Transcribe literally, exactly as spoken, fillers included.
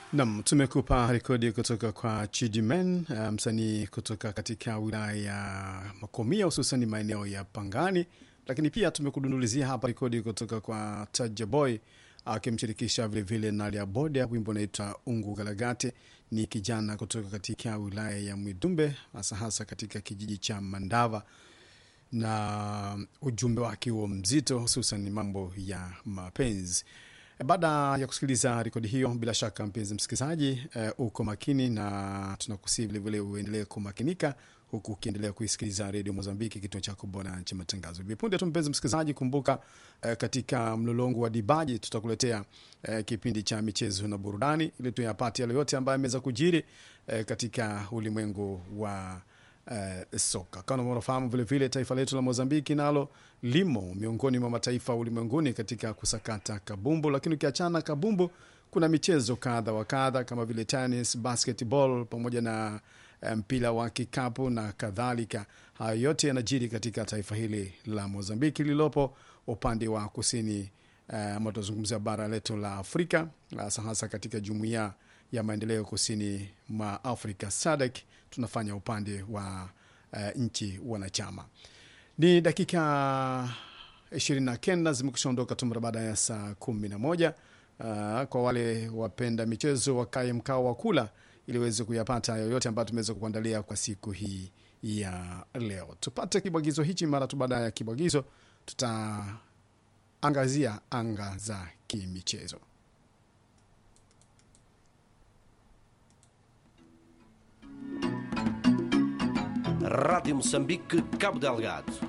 Nam, tumekupa rekodi kutoka kwa Chidimen, uh, msanii kutoka katika wilaya ya Makomia, hususan maeneo ya Pangani. Lakini pia tumekudundulizia hapa rekodi kutoka kwa Taja Boy akimshirikisha uh, vilevile Nalia Boda, wimbo unaitwa Ungu Galagate. Ni kijana kutoka katika wilaya ya Mwidumbe, hasa hasa katika kijiji cha Mandava, na ujumbe wake huo mzito, hususan ni mambo ya mapenzi. Baada ya kusikiliza rekodi hiyo, bila shaka mpenzi msikilizaji, uh, uko makini na tunakusihi vile vile uendelee kumakinika huku ukiendelea kuisikiliza Radio Mozambiki, kituo chako bora cha matangazo. Vipunde tu mpenzi msikilizaji, kumbuka uh, katika mlolongo wa Dibaji tutakuletea uh, kipindi cha michezo na burudani ili tuyapate yale yote ambayo yameweza kujiri uh, katika ulimwengu wa Uh, soka. Kama unafahamu vile vile taifa letu la Mozambiki nalo limo miongoni mwa mataifa ulimwenguni katika kusakata kabumbu, lakini ukiachana kabumbu kuna michezo kadha wa kadha kama vile tennis, basketball pamoja na mpira wa kikapu na kadhalika. Hayo yote yanajiri katika taifa hili la Mozambiki lilopo upande wa kusini ama uh, tuzungumzia bara letu la Afrika, hasa hasa katika jumuiya ya maendeleo kusini mwa Afrika S A D C. Tunafanya upande wa uh, nchi wanachama. Ni dakika ishirini na kenda zimekushaondoka tu baada ya saa kumi na moja. Uh, kwa wale wapenda michezo wakae mkao wa kula ili weze kuyapata yoyote ambayo tumeweza kuandalia kwa siku hii ya leo. Tupate kibwagizo hichi, mara tu baada ya kibwagizo tutaangazia anga za kimichezo. Rádio Moçambique, Cabo Delgado.